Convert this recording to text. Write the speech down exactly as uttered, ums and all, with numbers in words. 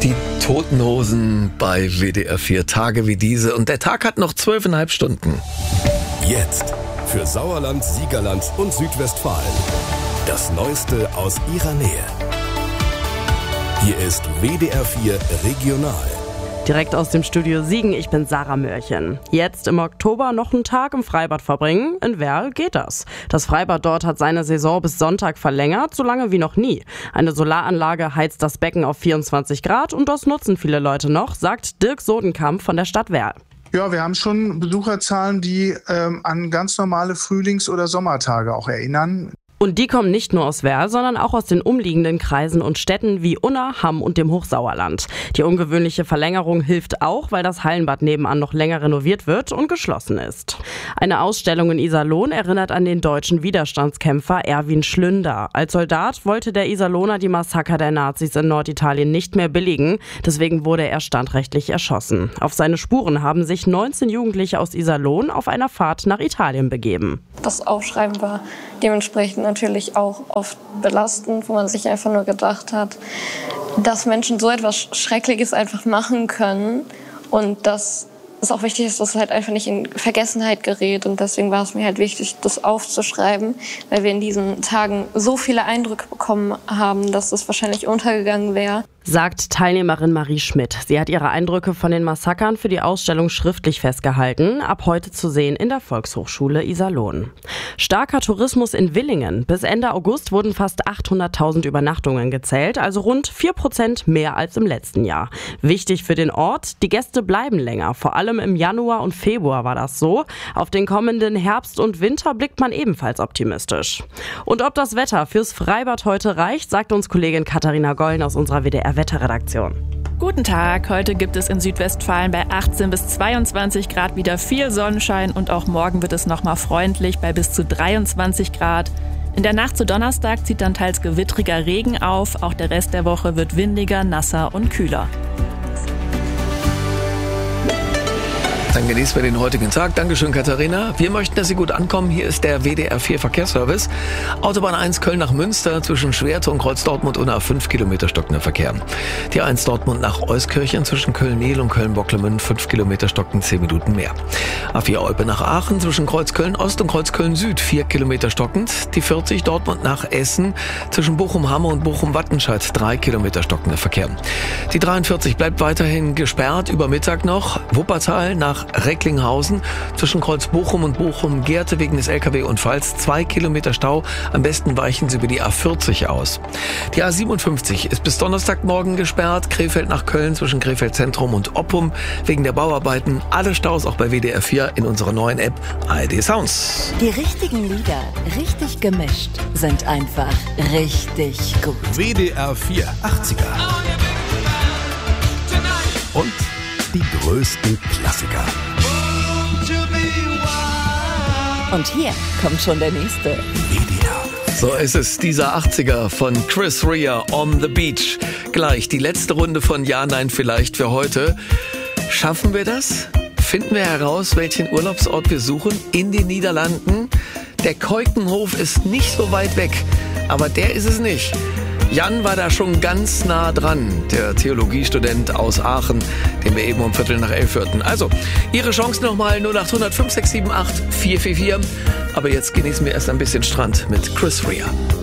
Die Toten Hosen bei W D R vier, Tage wie diese. Und der Tag hat noch zwölfeinhalb Stunden. Jetzt für Sauerland, Siegerland und Südwestfalen. Das Neueste aus ihrer Nähe. Hier ist W D R vier Regional. Direkt aus dem Studio Siegen, ich bin Sarah Mörchen. Jetzt im Oktober noch einen Tag im Freibad verbringen? In Werl geht das. Das Freibad dort hat seine Saison bis Sonntag verlängert, so lange wie noch nie. Eine Solaranlage heizt das Becken auf vierundzwanzig Grad und das nutzen viele Leute noch, sagt Dirk Sodenkamp von der Stadt Werl. Ja, wir haben schon Besucherzahlen, die ähm, an ganz normale Frühlings- oder Sommertage auch erinnern. Und die kommen nicht nur aus Werl, sondern auch aus den umliegenden Kreisen und Städten wie Unna, Hamm und dem Hochsauerland. Die ungewöhnliche Verlängerung hilft auch, weil das Hallenbad nebenan noch länger renoviert wird und geschlossen ist. Eine Ausstellung in Iserlohn erinnert an den deutschen Widerstandskämpfer Erwin Schlünder. Als Soldat wollte der Iserlohner die Massaker der Nazis in Norditalien nicht mehr billigen, deswegen wurde er standrechtlich erschossen. Auf seine Spuren haben sich neunzehn Jugendliche aus Iserlohn auf einer Fahrt nach Italien begeben. Das Aufschreiben war dementsprechend natürlich auch oft belastend, wo man sich einfach nur gedacht hat, dass Menschen so etwas Schreckliches einfach machen können und dass es auch wichtig ist, dass es halt einfach nicht in Vergessenheit gerät. Und deswegen war es mir halt wichtig, das aufzuschreiben, weil wir in diesen Tagen so viele Eindrücke bekommen haben, dass das wahrscheinlich untergegangen wäre. Sagt Teilnehmerin Marie Schmidt. Sie hat ihre Eindrücke von den Massakern für die Ausstellung schriftlich festgehalten, ab heute zu sehen in der Volkshochschule Iserlohn. Starker Tourismus in Villingen. Bis Ende August wurden fast achthunderttausend Übernachtungen gezählt, also rund vier Prozent mehr als im letzten Jahr. Wichtig für den Ort, die Gäste bleiben länger, vor allem im Januar und Februar war das so. Auf den kommenden Herbst und Winter blickt man ebenfalls optimistisch. Und ob das Wetter fürs Freibad heute reicht, sagt uns Kollegin Katharina Gollen aus unserer W D R Wetterredaktion. Guten Tag, heute gibt es in Südwestfalen bei achtzehn bis zweiundzwanzig Grad wieder viel Sonnenschein und auch morgen wird es nochmal freundlich bei bis zu dreiundzwanzig Grad. In der Nacht zu Donnerstag zieht dann teils gewittriger Regen auf, auch der Rest der Woche wird windiger, nasser und kühler. Dann genießen wir den heutigen Tag. Dankeschön, Katharina. Wir möchten, dass Sie gut ankommen. Hier ist der W D R vier Verkehrsservice. Autobahn eins Köln nach Münster zwischen Schwerte und Kreuz Dortmund und fünf Kilometer stockender Verkehr. Die eins Dortmund nach Euskirchen zwischen Köln-Mehl und Köln-Bocklemünd fünf Kilometer stocken, zehn Minuten mehr. A vier Eupe nach Aachen zwischen Kreuz Köln-Ost und Kreuz Köln-Süd vier Kilometer stockend. Die vierzig Dortmund nach Essen zwischen Bochum-Hamme und Bochum-Wattenscheid drei Kilometer stockender Verkehr. Die dreiundvierzig bleibt weiterhin gesperrt, über Mittag noch. Wuppertal nach Recklinghausen zwischen Kreuz Bochum und Bochum-Gerte wegen des L K W-Unfalls zwei Kilometer Stau. Am besten weichen Sie über die A vierzig aus. Die A siebenundfünfzig ist bis Donnerstagmorgen gesperrt. Krefeld nach Köln zwischen Krefeld Zentrum und Oppum wegen der Bauarbeiten. Alle Staus auch bei W D R vier in unserer neuen App A R D Sounds. Die richtigen Lieder, richtig gemischt, sind einfach richtig gut. W D R vier achtziger. Und die größten Klassiker. Und hier kommt schon der nächste. W D R. So ist es, dieser achtziger von Chris Rea, On the Beach. Gleich die letzte Runde von Ja, Nein, Vielleicht für heute. Schaffen wir das? Finden wir heraus, welchen Urlaubsort wir suchen in den Niederlanden? Der Keukenhof ist nicht so weit weg, aber der ist es nicht. Jan war da schon ganz nah dran, der Theologiestudent aus Aachen, den wir eben um Viertel nach elf hörten. Also, Ihre Chance nochmal null acht hundert fünf sechs sieben acht vier vier vier. Aber jetzt genießen wir erst ein bisschen Strand mit Chris Rea.